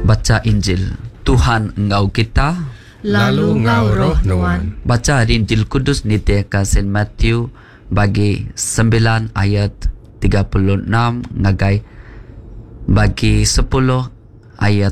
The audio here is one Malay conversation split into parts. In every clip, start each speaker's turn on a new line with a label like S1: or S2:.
S1: Baca Injil. Tuhan engkau kita,
S2: lalu engkau roh Nuan.
S1: Baca Injil Kudus nitiaka Saint Matthew bagi 9 ayat 36 ngagai bagi 10 ayat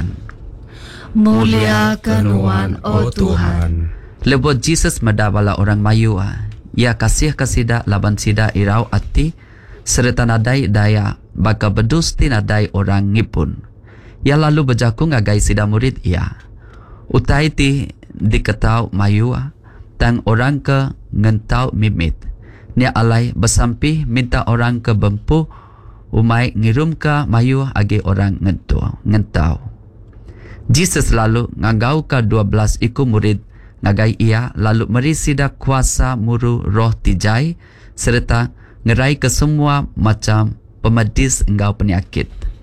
S1: 8.
S2: Muliakan Nuan, oh Tuhan.
S1: Lebo Jesus medabala orang mayu ia kasih kasida laban sida irau ati serta nadai daya baka bedusti nadai orang ngipun. Ia lalu berjaku ngagai sida murid ia. Utai ti diketau mayu tang orang ke ngentau mimit. Nia alai bersampih minta orang ke bempu umai ngirum ke mayu agi orang ngentau. Jesus lalu ngagau ke 12 iku murid ngagai ia lalu meri sida kuasa muru roh tijai serta ngerai ke semua macam pemedis engkau penyakit.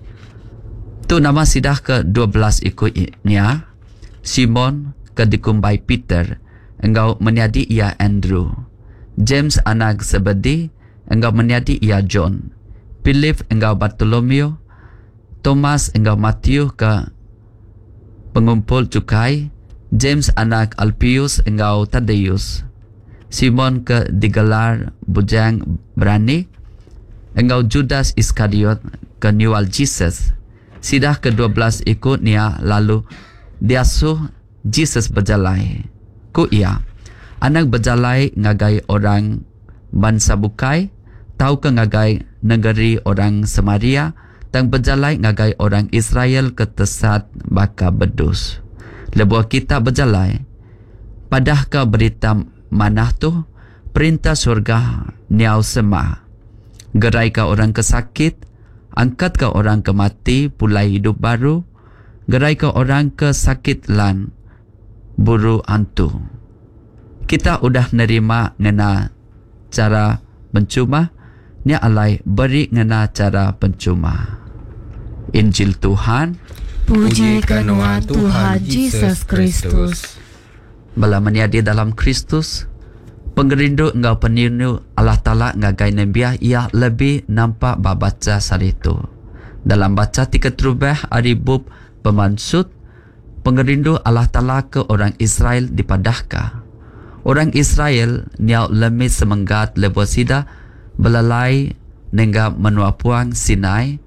S1: Tu nama sidah ke 12 iku nia. Simon ke dikumbai Peter, engkau meniadi ia Andrew. James anak Zebedi, engkau meniadi ia John. Philip engkau Bartolomeo. Thomas engkau Matthew ke pengumpul cukai. James anak Alpius engkau Tadeus. Simon ke digelar bujang berani. Engkau Judas Iskariot ke nyual Jesus. Sidah ke-12 ikut nia lalu diasuh Jesus berjalai. Ku ia anak berjalai ngagai orang bangsa bukai, tahu ke ngagai negeri orang Samaria, dan berjalai ngagai orang Israel ke tesat baka bedus. Lebuah kita berjalai, padah ke berita manah tu, perintah surga niau sema. Gerai ke orang kesakit, angkat ke orang ke mati, pulai hidup baru. Gerai ke orang ke sakit lan buru antu. Kita udah nerima ngena cara pencuma, nia alai beri ngena cara pencuma. Injil Tuhan.
S2: Pujikan Tuhan Yesus Kristus.
S1: Bala meniadi dalam Kristus, pengerindu engkau peniru Allah Ta'ala ngagai nembiah ia lebih nampak baca saritu. Dalam baca tiga terubah aribub pemansut, pengerindu Allah Ta'ala ke orang Israel dipadahkah. Orang Israel niau lemit semenggat lebosida belalai nengga menua puang Sinai,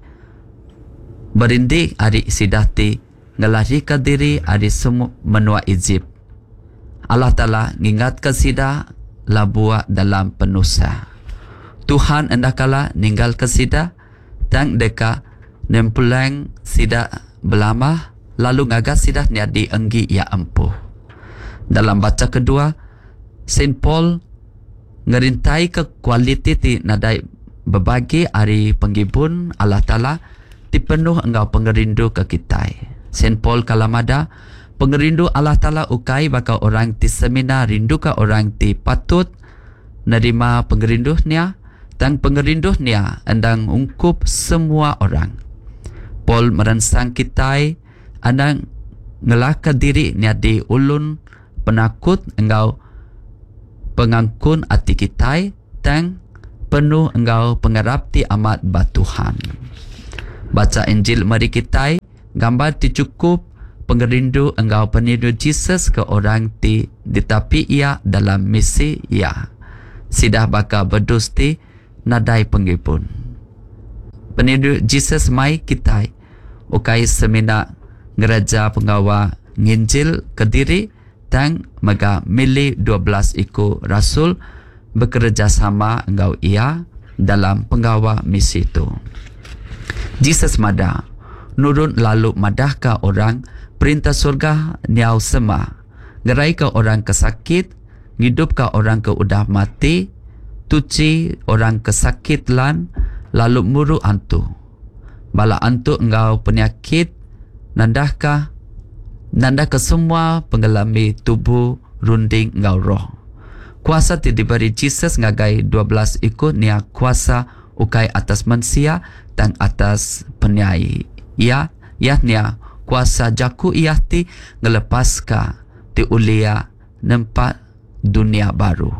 S1: berindik ari sidati ngelari ke diri ari semua menua Egypt. Allah Ta'ala ngingat ke sida labua dalam penusa. Tuhan endakala ninggal ke sida tang deka nempulang sida belamah lalu ngagas sida niadi enggi ia empuh. Dalam baca kedua, Saint Paul ngerintai ke kualiti ti nadai berbagi ari penggibun Allah Ta'ala ti penuh engkau pengerindu ke kita. Saint Paul kalamada pengerindu Allah Ta'ala ukai baka orang ti semina rindu ke orang ti patut nerima pengerinduhnya dan pengerinduhnya endang ungkup semua orang. Paul meransang kita andang ngelaka diri niadi ulun penakut engkau pengangkun hati kita dan penuh engkau pengarap ti amat batuhan. Baca Injil mari kita gambar ti cukup pengerindu engkau peniru Jesus ke orang ti ditapi ia dalam misi ia. Sidah baka bedus ti nadai penggibun. Peniru Jesus mai kita ukai semina ngeraja penggawa nginjil ke diri dan mega milih 12 iku rasul bekerja sama engkau ia dalam penggawa misi itu. Jesus mada nurun lalu madahkah orang perintah surga niau sema. Gerai ke orang kesakit, hidup ke orang ke udah mati, tuci orang kesakit lan lalu muru antu. Bala antu engkau penyakit nandahkah nanda ke semua penggelami tubuh runding engkau roh. Kuasa ti diberi Jesus ngagai 12 ikut nia kuasa ukai atas manusia dan atas penyai. Ia nia kuasa jaku ia ti ngelepaska ti ulia nempat dunia baru.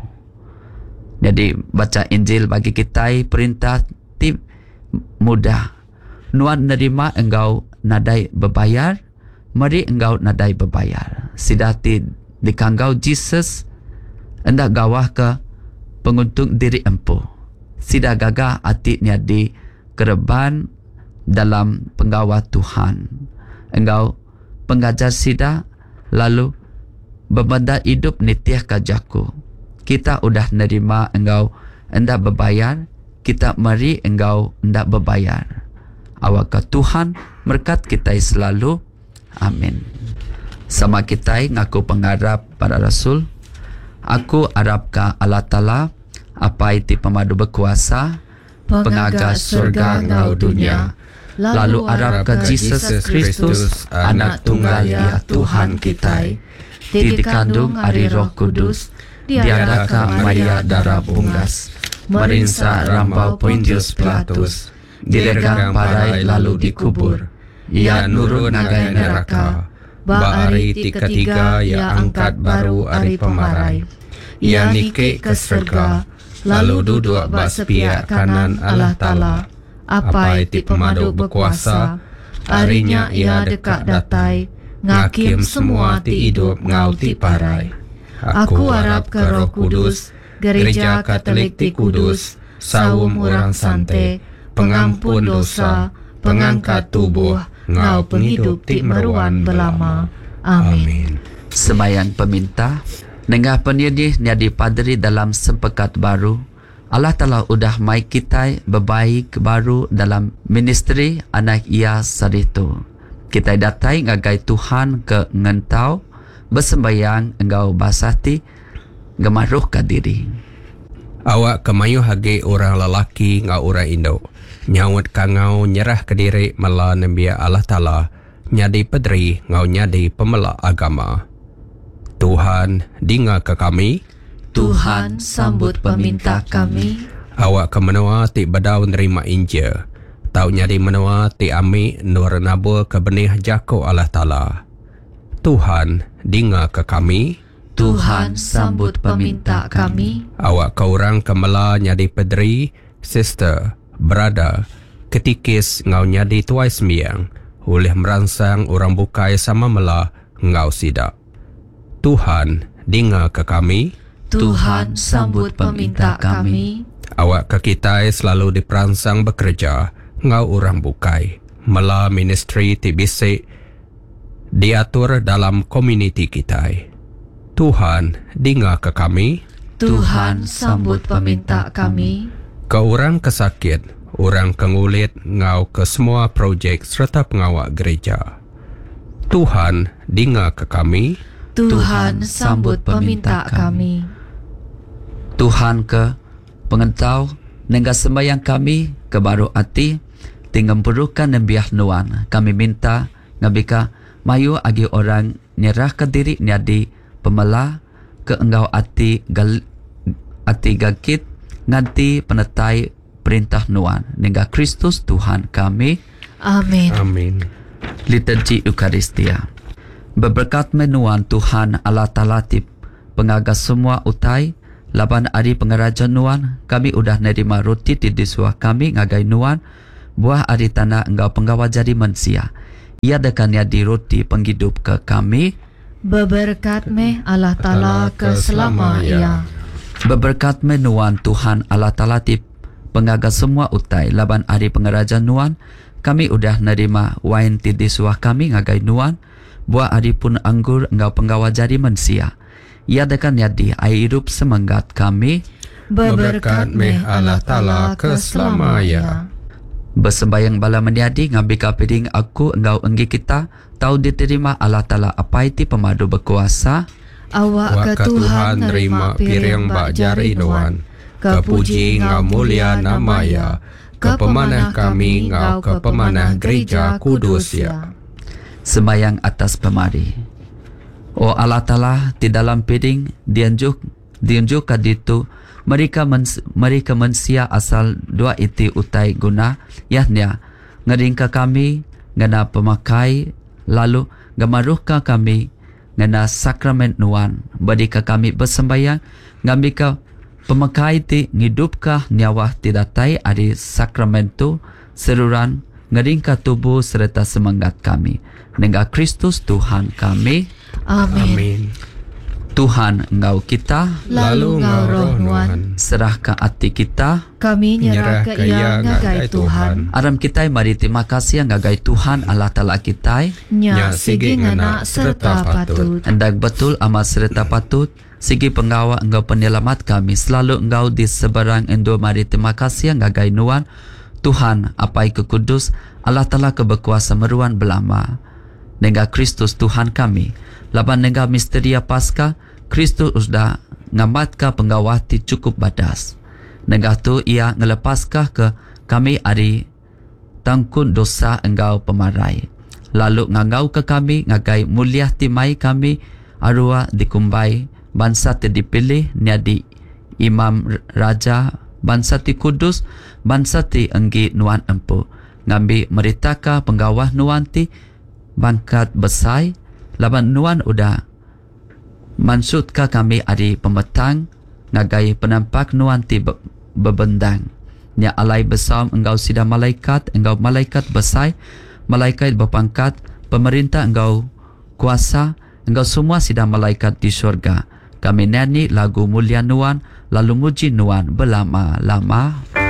S1: Jadi baca Injil bagi kita perintah ti mudah. Nuan nerima engkau nadai berbayar, mari engkau nadai berbayar. Sidati dikanggau Jesus, hendak gawah ke penguntung diri empu. Sida gagah hati niadi kereban dalam penggawa Tuhan. Engkau pengajar sida, lalu berbenda hidup nitiah kajaku. Kita udah nerima engkau hendak berbayar, kita mari engkau hendak berbayar. Awak ke Tuhan berkat kita selalu. Amin. Sama kita ngaku pengarap para rasul. Aku harap ke Allah Ta'ala apa itu pemadu berkuasa, pengagas surga ngau dunia. Lalu harap ke Jesus Kristus, anak tunggal ya Tuhan kita. Dikandung ari Roh Kudus, diadakan Maria darah punggas, merinsa rambau Pontius Pilatus, diregang parai lalu dikubur. Ia nurun nagai neraka, hari ketiga ia angkat baru hari pemarai. Ia nike ke surga, lalu duduk bak sepiak kanan Allah Ta'ala. Apa itu pemadu berkuasa, harinya ia dekat datai, ngakim semua ti hidup ngau ti parai. Aku harap ke Roh Kudus, gereja Katolik ti kudus, sawum orang sante, pengampun dosa, pengangkat tubuh, ngau penghidup ti meruan belama. Amin. Sembayang peminta, nenggah penyedih nyadi padri dalam sempekat baru. Allah Ta'ala udah mai kita berbaik baru dalam ministry anak ia saritu. Kita datai ngagai Tuhan ke ngentau, bersembayang engkau basati, gemaruh ke diri.
S3: Awak kemayu hage orang lelaki ngau orang Indo. Nyawat kangau nyerah ke diri mela nembia Allah Ta'ala, nyadi pedri ngau nyadi pemela agama. Tuhan dinga ke kami.
S2: Tuhan sambut peminta kami.
S3: Awak ke menua ti badau nerima inja. Tau nyadi menua ti ami nur nabur ke benih jako Allah Ta'ala. Tuhan dinga ke kami.
S2: Tuhan sambut peminta kami.
S3: Awak ke orang kemela nyadi pedri, sister, brother, ketikis ngau nyadi tuai sembiang. Oleh merangsang orang bukai sama mela ngau sidak. Tuhan dinga ke kami.
S2: Tuhan sambut peminta kami.
S3: Awak ke kita selalu diperangsang bekerja ngau orang bukai. Mela ministry ti bisik diatur dalam komuniti kita. Tuhan dinga ke kami.
S2: Tuhan sambut peminta kami.
S3: Ke orang kesakit, orang kengulit ngau ke semua projek serta pengawak gereja. Tuhan dinga ke kami.
S2: Tuhan sambut peminta kami.
S1: Tuhan ke pengentau nengga sembayang kami ke baru hati tinggal perukan nembiah nuan. Kami minta ngabika mayu agi orang nyerah ke diri nyadi pemela ke engkau hati gagit nganti penetai perintah nuan nengga Kristus Tuhan kami.
S2: Amin.
S3: Amin.
S1: Liturgi Eukaristia. Berberkat menuan Tuhan Allah Ta'ala tip pengagas semua utai. Laban hari pengerajan nuan, kami udah nerima roti di disuah kami ngagai nuan, buah hari tanah engkau penggawa jadi manusia. Ia dekannya di roti penghidup ke kami.
S2: Beberkat me Allah Ta'ala ke selama ia.
S1: Beberkat me nuan Tuhan Allah Ta'ala tip pengagas semua utai. Laban hari pengerajan nuan, kami udah nerima wain di disuah kami ngagai nuan, buah hari pun anggur engkau penggawa jadi manusia. Ia dekan yadi air hidup semangat kami.
S2: Beberkat me Allah Ta'ala ke selama ia.
S1: Bersembayang bala menyadi ngabika peding aku engkau enggi kita tahu diterima Allah Ta'ala apa itu pemadu berkuasa.
S2: Awak ke Tuhan nerima piring bak jari doan. Kepuji ngau mulia nama ya. Ke pemanah kami ngau ke pemanah gereja kudus ya.
S1: Sembayang atas pemari. Oh Allah Ta'ala di dalam peding diunjuk kaditu mereka manusia asal dua iti utai guna yahnya ngeringka kami ngena pemakai lalu gemaruhka kami ngena sakramen nuan badika kami bersembayang ngambika pemakai ti ngidupkah nyawa tidatai adi sakramen tu seruran ngeringka tubuh serta semangat kami. Dengan Kristus Tuhan kami.
S2: Amin.
S3: Amin.
S1: Tuhan, Engkau kita,
S2: Lalu ngau roh nuan,
S1: serahkan hati kita.
S2: kami nyerah ke ia ngagai Tuhan.
S1: Aram kita mari terima kasih ngagai Tuhan Allah Ta'ala kita.
S2: Nya sigi ngana serta patut.
S1: Hendak betul amat serta patut. Sigi penggawa Engkau penyelamat kami. Selalu Engkau di seberang Indo, mari terima kasih ngagai nuan. Tuhan, apai ke kudus, Allah Ta'ala keberkuasa meruan belama. Dengan Kristus Tuhan kami. Laban dengan misteria Paskah, Kristus sudah ngamatka penggawati cukup badas. Dengan tu ia ngelepaskah ke kami ari tangkun dosa Engkau pemarai. Lalu ngangau ke kami ngagai mulia timai kami arwah dikumbai bangsa ti dipilih niadi imam raja bangsa ti kudus bangsa ti enggi nuan empu ngambi meritaka penggawah nuan ti bangkat besai laban nuan udah mansudka kami ari pemetang ngagai penampak nuan ti bebendang nya alai besar engkau sida malaikat engkau malaikat besai malaikat berpangkat pemerintah engkau kuasa engkau semua sida malaikat di syurga. Kami nyanyi lagu mulia nuan lalu muji nuan berlama-lama.